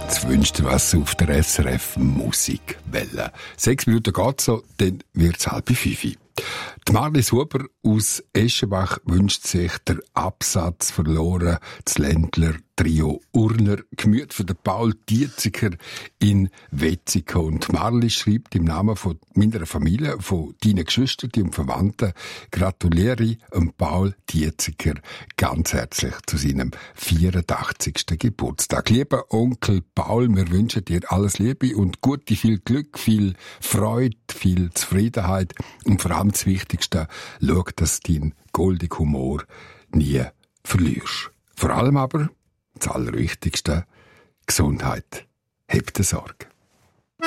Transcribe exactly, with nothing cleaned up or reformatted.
Jetzt wünscht ihr was auf der S R F Musikwelle. Sechs Minuten geht's so, dann wird's halb fünf. Die Marlies Huber aus Eschenbach wünscht sich der Absatz verloren, das Ländler Trio Urner, gemüht von der Paul Dietziger in Wetzikon. Und Marlies schreibt im Namen von meiner Familie, von deinen Geschwistern und Verwandten, gratuliere ich Paul Dietziger ganz herzlich zu seinem vierundachtzigsten Geburtstag. Lieber Onkel Paul, wir wünschen dir alles Liebe und gute, viel Glück, viel Freude, viel Zufriedenheit und vor allem das Wichtigste, schau, dass du deinen goldigen Humor nie verlierst. Vor allem aber, das Allerwichtigste, Gesundheit. Habt Sorge.